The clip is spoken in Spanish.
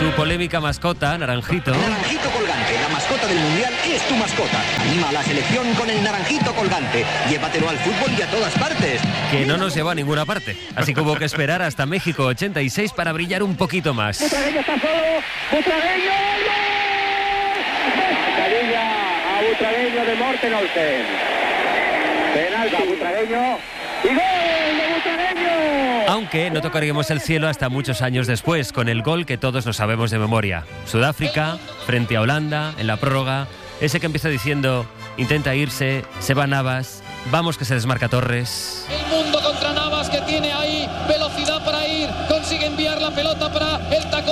su polémica mascota, Naranjito. Naranjito colgante, la mascota del Mundial es tu mascota. Anima a la selección con el naranjito colgante. Llévatelo al fútbol y a todas partes. Que no nos lleva a ninguna parte. Así que hubo que esperar hasta México 86 para brillar un poquito más. Butragueño está solo. Butragueño. Mascarilla a Butragueño de Morten Olsen. Penalti a Butragueño. ¡Y gol de Butragueño! Aunque no tocaríamos el cielo hasta muchos años después, con el gol que todos nos sabemos de memoria. Sudáfrica, frente a Holanda, en la prórroga. Ese que empieza diciendo, intenta irse, se va Navas, vamos que se desmarca Torres. El mundo contra Navas, que tiene ahí velocidad para ir, consigue enviar la pelota para el tacón.